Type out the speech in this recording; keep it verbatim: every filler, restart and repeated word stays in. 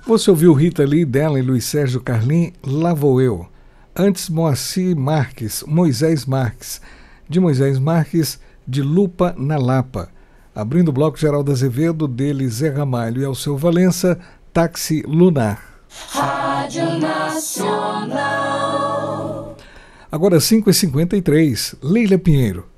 Você ouviu Rita Lee, dela e Luiz Sérgio Carlin, Lá Vou Eu. Antes, Moacir Marques, Moisés Marques, de Moisés Marques, de Lupa na Lapa. Abrindo o bloco, Geraldo Azevedo, dele Zé Ramalho e Alceu Valença, Táxi Lunar. Rádio Nacional. Agora cinco e cinquenta e três, Leila Pinheiro.